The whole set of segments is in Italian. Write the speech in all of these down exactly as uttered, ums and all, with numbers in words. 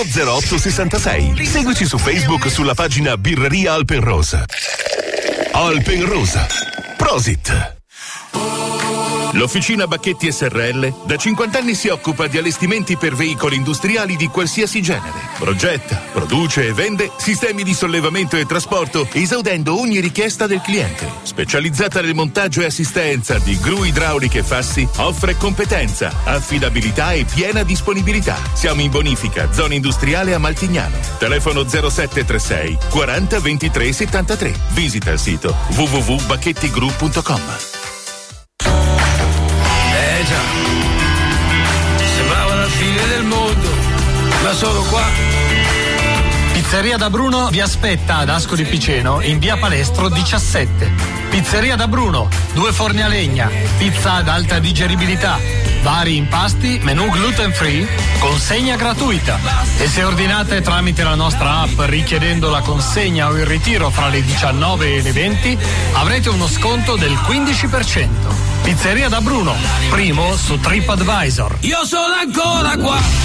zero otto sessantasei. Seguici su Facebook sulla pagina Birreria Alpenrosa. Alpenrosa. Prosit. L'Officina Bacchetti S R L da cinquanta anni si occupa di allestimenti per veicoli industriali di qualsiasi genere. Progetta, produce e vende sistemi di sollevamento e trasporto, esaudendo ogni richiesta del cliente. Specializzata nel montaggio e assistenza di gru idrauliche e fassi, offre competenza, affidabilità e piena disponibilità. Siamo in bonifica, zona industriale a Maltignano. Telefono zero sette tre sei quaranta ventitré settantatré. Visita il sito w w w punto bacchettigru punto com. Eh già, sembrava la fine del mondo, ma solo qua. Pizzeria da Bruno vi aspetta ad Ascoli Piceno in via Palestro diciassette. Pizzeria da Bruno, due forni a legna, pizza ad alta digeribilità, vari impasti, menù gluten free, consegna gratuita. E se ordinate tramite la nostra app richiedendo la consegna o il ritiro fra le diciannove e le venti, avrete uno sconto del quindici per cento. Pizzeria da Bruno, primo su TripAdvisor. Io sono ancora qua.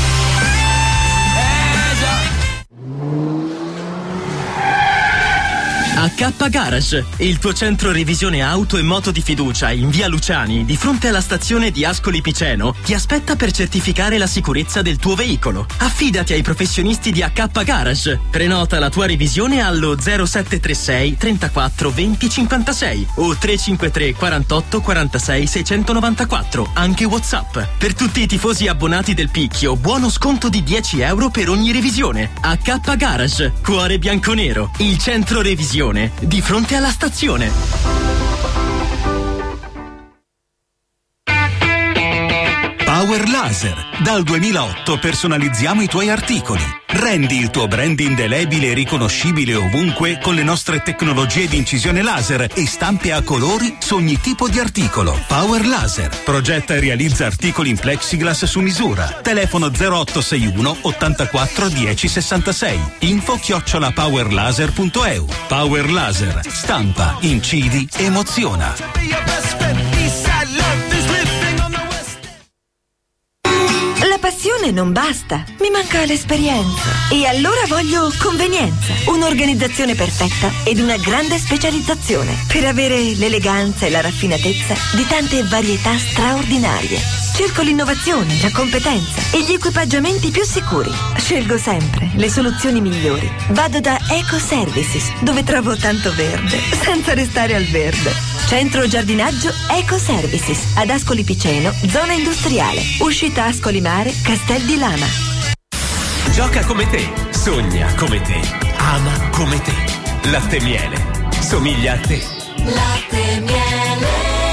A K Garage, il tuo centro revisione auto e moto di fiducia in via Luciani, di fronte alla stazione di Ascoli Piceno, ti aspetta per certificare la sicurezza del tuo veicolo. Affidati ai professionisti di A K Garage. Prenota la tua revisione allo zero sette tre sei trentaquattro venti cinquantasei o tre cinque tre quarantotto quarantasei seicentonovantaquattro, anche WhatsApp. Per tutti i tifosi abbonati del Picchio, buono sconto di dieci euro per ogni revisione. A K Garage, cuore bianconero, il centro revisione di fronte alla stazione. Power Laser. Dal duemilaotto personalizziamo i tuoi articoli. Rendi il tuo brand indelebile e riconoscibile ovunque con le nostre tecnologie di incisione laser e stampe a colori su ogni tipo di articolo. Power Laser. Progetta e realizza articoli in plexiglass su misura. Telefono zero otto sei uno ottantaquattro dieci sessantasei. Info chiocciola powerlaser punto e u. Power Laser. Stampa, incidi, emoziona. La passione non basta, mi manca l'esperienza. E allora voglio convenienza, un'organizzazione perfetta ed una grande specializzazione per avere l'eleganza e la raffinatezza di tante varietà straordinarie. Cerco l'innovazione, la competenza e gli equipaggiamenti più sicuri. Scelgo sempre le soluzioni migliori. Vado da Eco Services, dove trovo tanto verde, senza restare al verde. Centro giardinaggio Eco Services, ad Ascoli Piceno, zona industriale. Uscita Ascoli Mare, Castel di Lama. Gioca come te, sogna come te, ama come te. Latte Miele, somiglia a te. Latte Miele.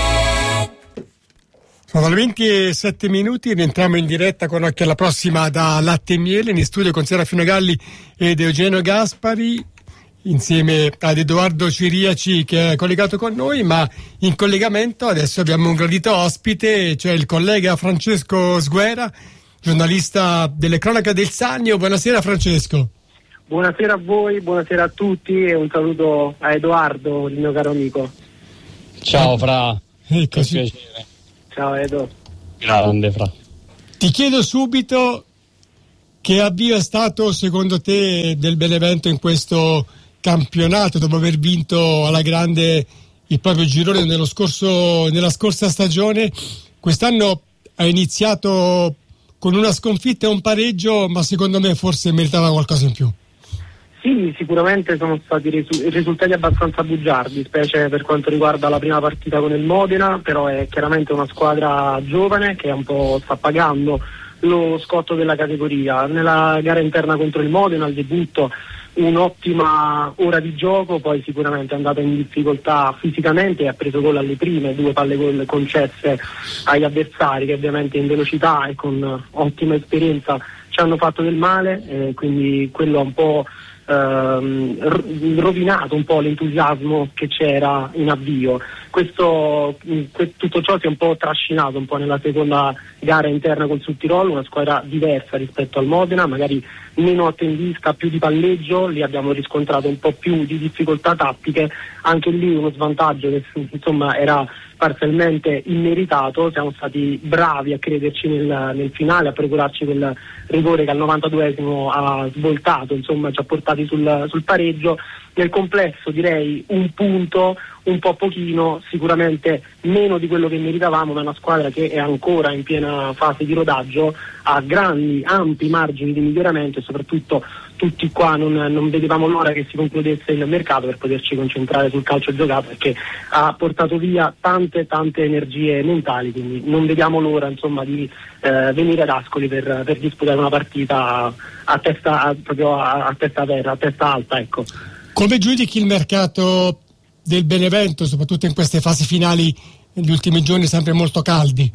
Sono le ventisette minuti, rientriamo in diretta con Occhio alla Prossima da Latte Miele, in studio con Serafino Galli ed Eugenio Gaspari, insieme ad Edoardo Ciriaci che è collegato con noi, ma in collegamento adesso abbiamo un gradito ospite, cioè il collega Francesco Sguera, giornalista delle Cronache del Sannio. Buonasera Francesco. Buonasera a voi, buonasera a tutti e un saluto a Edoardo, il mio caro amico. Ciao Fra, eccoci. Che piacere. Ciao Edo. Grande Fra. Ti chiedo subito che avvio è stato secondo te del Benevento in questo campionato dopo aver vinto alla grande il proprio girone nello scorso, nella scorsa stagione. Quest'anno ha iniziato con una sconfitta e un pareggio, ma secondo me forse meritava qualcosa in più. Sì, sicuramente sono stati risu- risultati abbastanza bugiardi, specie per quanto riguarda la prima partita con il Modena, però è chiaramente una squadra giovane che un po' sta pagando lo scotto della categoria. Nella gara interna contro il Modena, al debutto, un'ottima ora di gioco, poi sicuramente è andata in difficoltà fisicamente e ha preso gol alle prime, due palle gol concesse agli avversari che ovviamente in velocità e con ottima esperienza ci hanno fatto del male, e quindi quello ha un po' ehm, rovinato un po' l'entusiasmo che c'era in avvio. Questo, tutto ciò si è un po' trascinato un po' nella seconda gara interna col Sudtirolo, una squadra diversa rispetto al Modena, magari meno attendista, più di palleggio. Lì abbiamo riscontrato un po' più di difficoltà tattiche, anche lì uno svantaggio che insomma era parzialmente immeritato. Siamo stati bravi a crederci nel, nel finale, a procurarci quel rigore che al novantaduesimo ha svoltato, insomma ci ha portati sul, sul pareggio. Nel complesso direi un punto, un po' pochino, sicuramente meno di quello che meritavamo, ma è una squadra che è ancora in piena fase di rodaggio, ha grandi, ampi margini di miglioramento, e soprattutto tutti qua non, non vedevamo l'ora che si concludesse il mercato per poterci concentrare sul calcio giocato, perché ha portato via tante tante energie mentali, quindi non vediamo l'ora, insomma, di eh, venire ad Ascoli per, per disputare una partita a testa a, proprio a, a testa terra, a testa alta, ecco. Come giudichi il mercato del Benevento, soprattutto in queste fasi finali, negli ultimi giorni sempre molto caldi?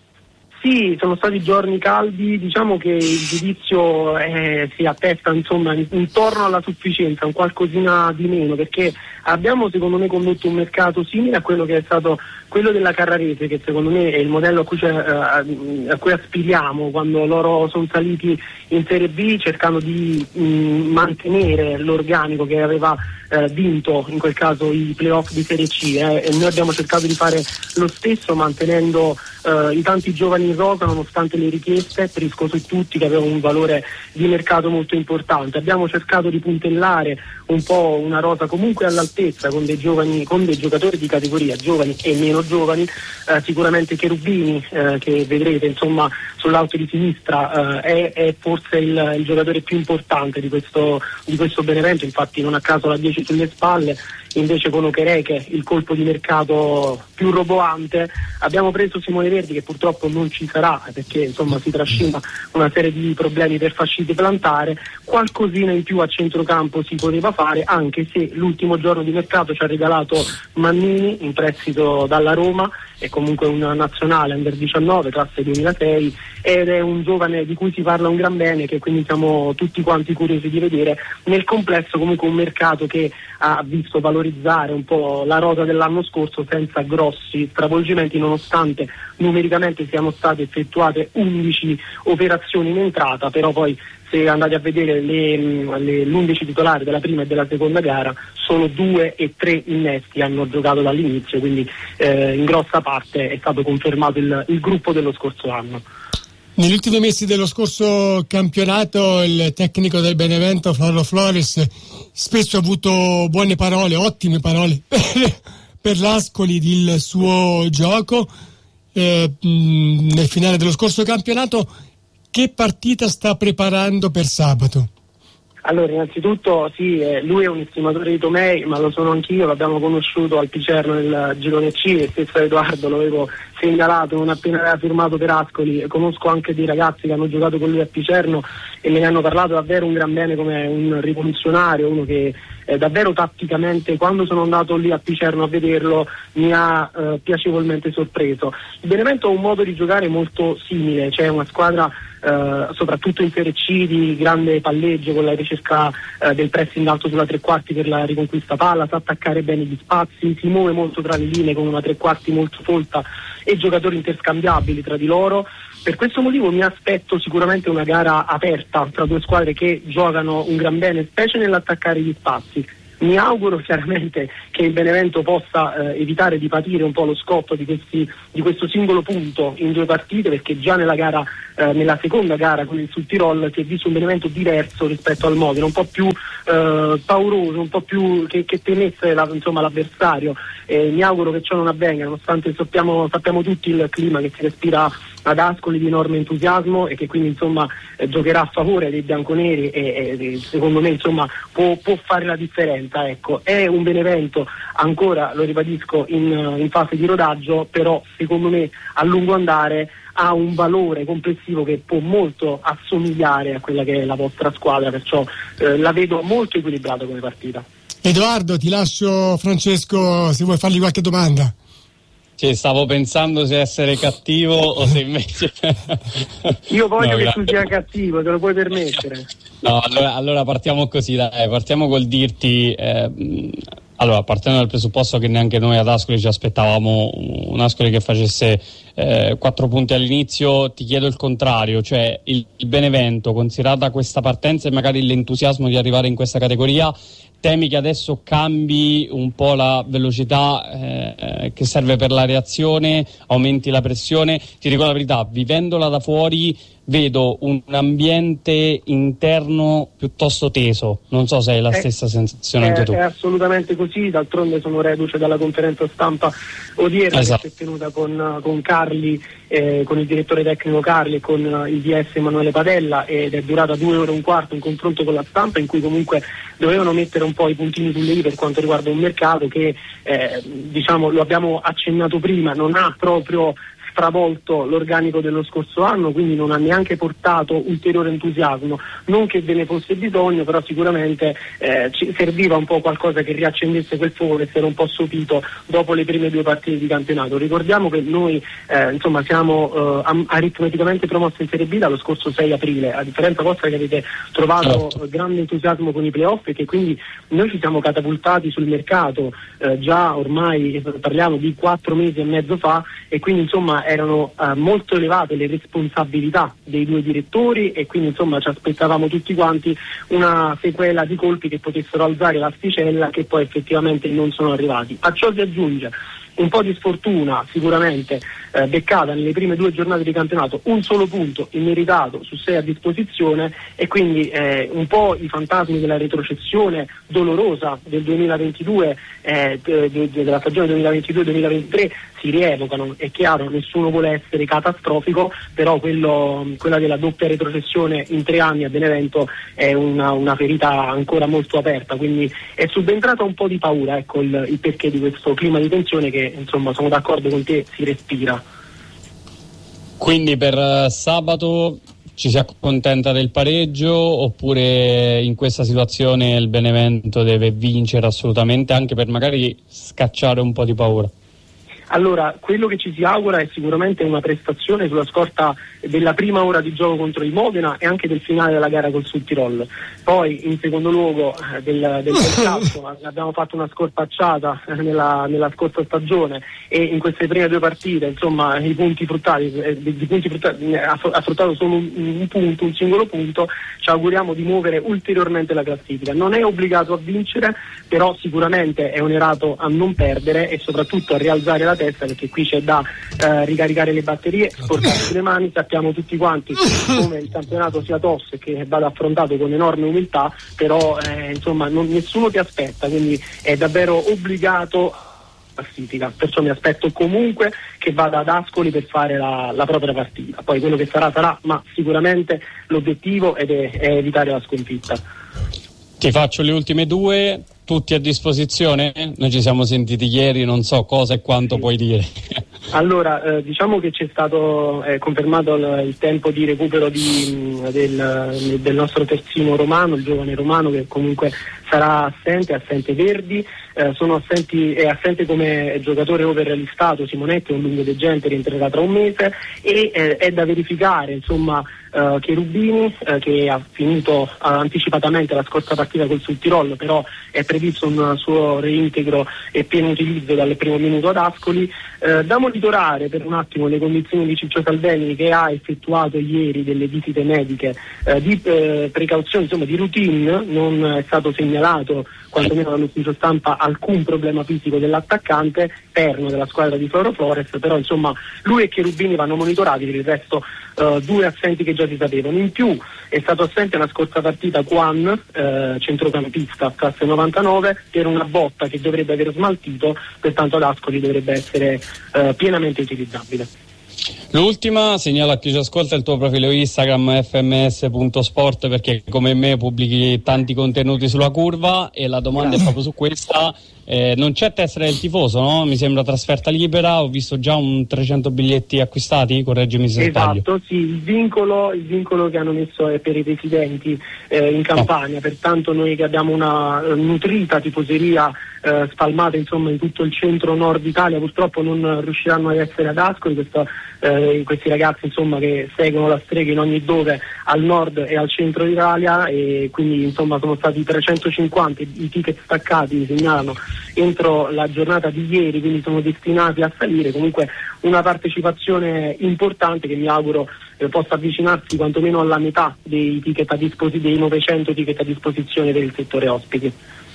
Sì, sono stati giorni caldi, diciamo che il giudizio eh, si attesta insomma intorno alla sufficienza, un qualcosina di meno, perché abbiamo secondo me condotto un mercato simile a quello che è stato quello della Carrarese, che secondo me è il modello a cui, cioè, a, a cui aspiriamo quando loro sono saliti in Serie B, cercando di mh, mantenere l'organico che aveva eh, vinto in quel caso i playoff di Serie C, eh, e noi abbiamo cercato di fare lo stesso mantenendo eh, i tanti giovani in rosa nonostante le richieste, Prisco su tutti, che aveva un valore di mercato molto importante. Abbiamo cercato di puntellare un po' una rosa comunque all'altezza, con dei giovani, con dei giocatori di categoria, giovani e meno giovani, eh, sicuramente Cherubini, eh, che vedrete insomma sull'alto di sinistra, eh, è, è forse il, il giocatore più importante di questo, di questo Benevento, infatti non a caso la dieci sulle spalle. Invece con Okereke il colpo di mercato più roboante. Abbiamo preso Simone Verdi, che purtroppo non ci sarà perché insomma si trascina una serie di problemi per fascite plantare. Qualcosina in più a centrocampo si poteva fare, anche se l'ultimo giorno di mercato ci ha regalato Mannini in prestito dalla Roma, è comunque un nazionale under diciannove classe duemilasei, ed è un giovane di cui si parla un gran bene, che quindi siamo tutti quanti curiosi di vedere. Nel complesso comunque un mercato che ha visto valorizzare un po' la rosa dell'anno scorso senza grossi stravolgimenti, nonostante numericamente siano state effettuate undici operazioni in entrata, però poi se andate a vedere le, le, l'undici titolari della prima e della seconda gara, solo due e tre innesti hanno giocato dall'inizio, quindi eh, in grossa parte è stato confermato il, il gruppo dello scorso anno. Negli ultimi mesi dello scorso campionato il tecnico del Benevento, Floro Flores, spesso ha avuto buone parole, ottime parole per, per l'Ascoli, il suo gioco. Eh, nel finale dello scorso campionato, che partita sta preparando per sabato? Allora, innanzitutto sì, eh, lui è un estimatore di Tomei, ma lo sono anch'io, l'abbiamo conosciuto al Picerno nel girone C, e stesso Edoardo lo avevo segnalato non appena aveva firmato per Ascoli. Conosco anche dei ragazzi che hanno giocato con lui a Picerno e me ne hanno parlato davvero un gran bene, come un rivoluzionario, uno che eh, davvero tatticamente, quando sono andato lì a Picerno a vederlo, mi ha eh, piacevolmente sorpreso. Il Benevento ha un modo di giocare molto simile, c'è una squadra Uh, soprattutto in Serie C di grande palleggio, con la ricerca uh, del pressing alto sulla tre quarti per la riconquista palla, sa attaccare bene gli spazi, si muove molto tra le linee con una tre quarti molto folta e giocatori interscambiabili tra di loro. Per questo motivo mi aspetto sicuramente una gara aperta tra due squadre che giocano un gran bene, specie nell'attaccare gli spazi. Mi auguro chiaramente che il Benevento possa eh, evitare di patire un po' lo scotto di, questi, di questo singolo punto in due partite, perché già nella gara, eh, nella seconda gara con il Sud Tirol si è visto un Benevento diverso rispetto al Modena, un po' più eh, pauroso, un po' più che, che temesse la, insomma, l'avversario. Eh, mi auguro che ciò non avvenga, nonostante sappiamo, sappiamo tutti il clima che si respira ad Ascoli di enorme entusiasmo, e che quindi insomma eh, giocherà a favore dei bianconeri e, e secondo me insomma può, può fare la differenza, ecco. È un Benevento ancora, lo ribadisco, in, in fase di rodaggio, però secondo me a lungo andare ha un valore complessivo che può molto assomigliare a quella che è la vostra squadra, perciò eh, la vedo molto equilibrata come partita. Edoardo, ti lascio Francesco se vuoi fargli qualche domanda. Sì, stavo pensando se essere cattivo o se invece... Io voglio no, che grazie. tu sia cattivo, te lo puoi permettere. No, allora, allora partiamo così, dai, partiamo col dirti... Eh, Allora, partendo dal presupposto che neanche noi ad Ascoli ci aspettavamo un Ascoli che facesse eh, quattro punti all'inizio, ti chiedo il contrario, cioè il, il Benevento, considerata questa partenza e magari l'entusiasmo di arrivare in questa categoria, temi che adesso cambi un po' la velocità eh, che serve per la reazione, aumenti la pressione? Ti dico la verità, vivendola da fuori vedo un ambiente interno piuttosto teso, non so se hai la è, stessa sensazione è, anche tu. È assolutamente così, d'altronde sono reduce dalla conferenza stampa odierna, esatto, che si è tenuta con, con Carli, eh, con il direttore tecnico Carli e con il D S Emanuele Padella, ed è durata due ore e un quarto un confronto con la stampa in cui comunque dovevano mettere un po' i puntini sulle i per quanto riguarda un mercato che eh, diciamo, lo abbiamo accennato prima, non ha proprio stravolto l'organico dello scorso anno, quindi non ha neanche portato ulteriore entusiasmo, non che ve ne fosse bisogno, però sicuramente eh, ci serviva un po' qualcosa che riaccendesse quel fuoco che si era un po' sopito dopo le prime due partite di campionato. Ricordiamo che noi eh, insomma siamo eh, aritmeticamente promossi in Serie B dallo scorso sei aprile, a differenza vostra che avete trovato certo. grande entusiasmo con i playoff, e che quindi noi ci siamo catapultati sul mercato eh, già ormai parliamo di quattro mesi e mezzo fa, e quindi insomma erano eh, molto elevate le responsabilità dei due direttori, e quindi insomma ci aspettavamo tutti quanti una sequela di colpi che potessero alzare l'asticella, che poi effettivamente non sono arrivati. A ciò si aggiunge un po' di sfortuna sicuramente eh, beccata nelle prime due giornate di campionato, un solo punto immeritato su sei a disposizione, e quindi eh, un po' i fantasmi della retrocessione dolorosa del duemilaventidue, eh, de, de, della stagione duemilaventidue duemilaventitré si rievocano. È chiaro, nessuno vuole essere catastrofico, però quello, quella della doppia retrocessione in tre anni a Benevento è una, una ferita ancora molto aperta, quindi è subentrata un po' di paura, ecco il, il perché di questo clima di tensione che insomma sono d'accordo con te, si respira. Quindi per uh, sabato ci si accontenta del pareggio, oppure in questa situazione il Benevento deve vincere assolutamente, anche per magari scacciare un po' di paura? Allora, quello che ci si augura è sicuramente una prestazione sulla scorta della prima ora di gioco contro il Modena e anche del finale della gara col Südtirol. Poi in secondo luogo eh, del, del calcio abbiamo fatto una scorpacciata eh, nella, nella scorsa stagione, e in queste prime due partite insomma i punti fruttati, eh, di punti fruttati eh, ha, ha fruttato solo un, un punto, un singolo punto. Ci auguriamo di muovere ulteriormente la classifica. Non è obbligato a vincere, però sicuramente è onerato a non perdere e soprattutto a rialzare la testa, perché qui c'è da eh, ricaricare le batterie, sporcarsi le mani. Sappiamo tutti quanti come il campionato sia tosto e che vada affrontato con enorme umiltà, però eh, insomma non, nessuno ti aspetta, quindi è davvero obbligato classifica, perciò mi aspetto comunque che vada ad Ascoli per fare la, la propria partita. Poi quello che sarà sarà, ma sicuramente l'obiettivo è, de, è evitare la sconfitta. Ti faccio le ultime due, tutti a disposizione? Noi ci siamo sentiti ieri, non so cosa e quanto sì. puoi dire. Allora, eh, diciamo che c'è stato eh, confermato il, il tempo di recupero di, del, del nostro terzino Romano, il giovane Romano, che comunque sarà assente, assente Verdi, eh, sono assenti, è assente come giocatore over listato Simonetti, un lungodegente, rientrerà tra un mese, e eh, è da verificare insomma Uh, Cherubini uh, che ha finito uh, anticipatamente la scorsa partita col Südtirol, però è previsto un uh, suo reintegro e pieno utilizzo dal primo minuto ad Ascoli. Uh, da monitorare per un attimo le condizioni di Ciccio Salveni, che ha effettuato ieri delle visite mediche uh, di uh, precauzione, insomma di routine. Non è stato segnalato, quantomeno dall'ufficio stampa, alcun problema fisico dell'attaccante perno della squadra di Floro Flores, però insomma lui e Cherubini vanno monitorati. Per il resto uh, due assenti che già si sapevano. In più è stato assente la scorsa partita Quan, eh, centrocampista classe novantanove, per una botta che dovrebbe aver smaltito, pertanto ad Ascoli dovrebbe essere eh, pienamente utilizzabile. L'ultima, segnala a chi ci ascolta il tuo profilo Instagram f m s punto sport, perché come me pubblichi tanti contenuti sulla curva, e la domanda Grazie. è proprio su questa. Eh, non c'è tessera del tifoso, no? Mi sembra trasferta libera, ho visto già un trecento biglietti acquistati, correggimi se sbaglio. Esatto, sì, il vincolo, il vincolo che hanno messo è per i residenti eh, in Campania, oh. pertanto noi che abbiamo una uh, nutrita tifoseria uh, spalmata insomma in tutto il centro-nord Italia, purtroppo non riusciranno ad essere ad Ascoli. Questo, uh, questi ragazzi insomma che seguono la strega in ogni dove al nord e al centro d'Italia, e quindi insomma sono stati trecentocinquanta i ticket staccati, segnalano entro la giornata di ieri, quindi sono destinati a salire. Comunque una partecipazione importante che mi auguro eh, possa avvicinarsi quantomeno alla metà dei ticket a disposizione, dei novecento ticket a disposizione per il settore ospiti.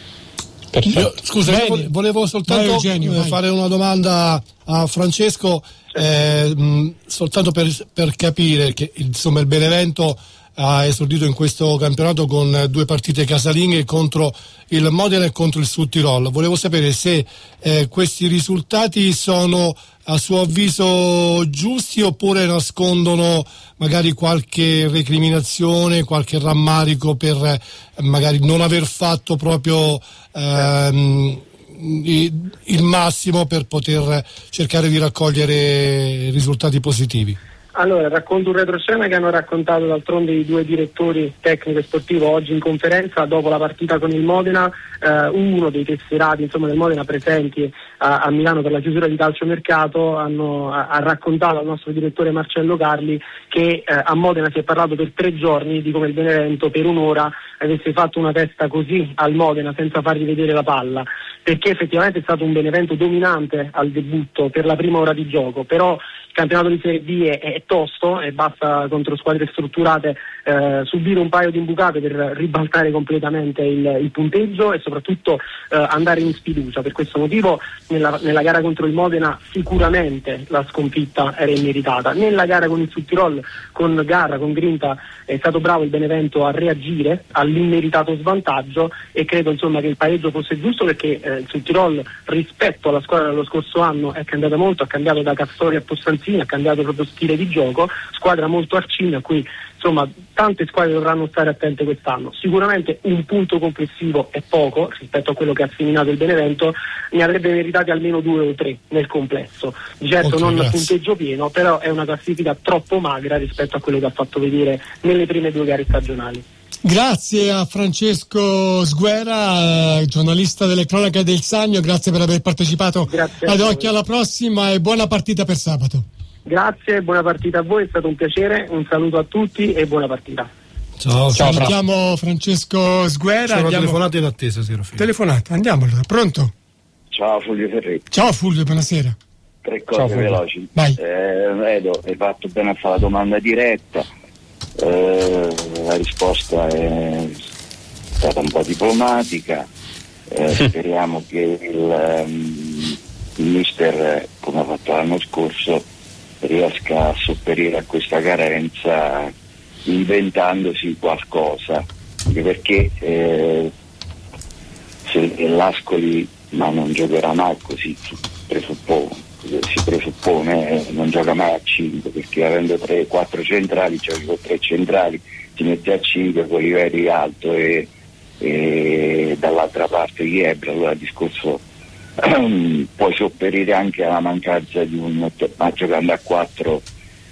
Io, scusa, io volevo soltanto vai, Eugenio, eh, fare una domanda a Francesco, eh, mh, soltanto per, per capire che insomma il Benevento ha esordito in questo campionato con due partite casalinghe contro il Modena e contro il Südtirol. Volevo sapere se eh, questi risultati sono a suo avviso giusti oppure nascondono magari qualche recriminazione, qualche rammarico per eh, magari non aver fatto proprio ehm, il massimo per poter cercare di raccogliere risultati positivi. Allora, racconto un retroscena che hanno raccontato d'altronde i due direttori tecnico e sportivo oggi in conferenza dopo la partita con il Modena. Eh, uno dei tesserati insomma, del Modena presenti a, a Milano per la chiusura di calciomercato hanno, ha, ha raccontato al nostro direttore Marcello Carli che eh, a Modena si è parlato per tre giorni di come il Benevento per un'ora avesse fatto una testa così al Modena senza fargli vedere la palla, perché effettivamente è stato un Benevento dominante al debutto per la prima ora di gioco, però il campionato di Serie B è, è tosto e basta contro squadre strutturate eh, subire un paio di imbucate per ribaltare completamente il, il punteggio e soprattutto eh, andare in sfiducia. Per questo motivo nella, nella gara contro il Modena sicuramente la sconfitta era immeritata. Nella gara con il Südtirol, con garra, con grinta, è stato bravo il Benevento a reagire all'immeritato svantaggio e credo insomma che il pareggio fosse giusto, perché eh, il Südtirol rispetto alla squadra dello scorso anno è cambiata molto, ha cambiato da Castori a Possanzini, ha cambiato proprio stile di gioco, squadra molto arcigna a cui insomma tante squadre dovranno stare attente quest'anno. Sicuramente un punto complessivo è poco rispetto a quello che ha seminato il Benevento, ne avrebbe meritati almeno due o tre nel complesso, di certo okay, non grazie. punteggio pieno, però è una classifica troppo magra rispetto a quello che ha fatto vedere nelle prime due gare stagionali. Grazie a Francesco Sguera, giornalista delle cronache del Sannio, grazie per aver partecipato grazie ad Occhio alla prossima e buona partita per sabato. Grazie, buona partita a voi, è stato un piacere, un saluto a tutti e buona partita. Ciao, ciao. Salutiamo Francesco Sguera. Sono andiamo... telefonate in attesa, signor Filippo. Telefonate, andiamo allora, pronto? Ciao Fulvio Ferretti. Ciao Fulvio, buonasera. Tre cose ciao, veloci. Vai. Eh, Edo, hai fatto bene a fare la domanda diretta. Eh, la risposta è stata un po' diplomatica. Eh, speriamo che il, um, il mister, come ha fatto l'anno scorso, riesca a sopperire a questa carenza inventandosi qualcosa, anche perché eh, se l'Ascoli ma non giocherà mai così, si presuppone, si presuppone eh, non gioca mai a cinque, perché avendo tre quattro centrali giochi con tre centrali, ti metti a cinque con livelli alto e, e dall'altra parte Chiebra, allora il discorso puoi sopperire anche alla mancanza di un, ma giocando a quattro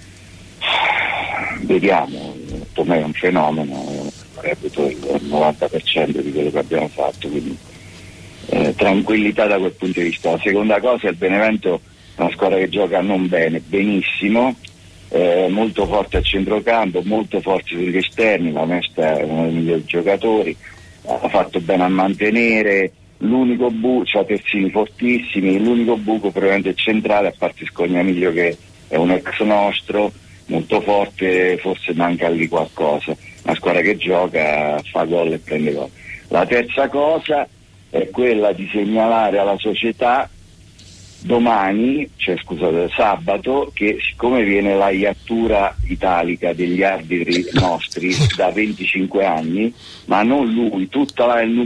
vediamo, Tomè è un fenomeno, reputo il novanta per cento di quello che abbiamo fatto, quindi eh, tranquillità da quel punto di vista. La seconda cosa, il Benevento è una squadra che gioca non bene, benissimo, eh, molto forte a centrocampo, molto forte sugli esterni, la Mesta è uno dei migliori giocatori, ha fatto bene a mantenere. L'unico buco, c'ha terzini fortissimi, l'unico buco probabilmente centrale, a parte Scognamiglio che è un ex nostro, molto forte, forse manca lì qualcosa. Una squadra che gioca, fa gol e prende gol. La terza cosa è quella di segnalare alla società domani, cioè scusate, sabato, che siccome viene la iattura italica degli arbitri nostri da venticinque anni, ma non lui, tutta la, il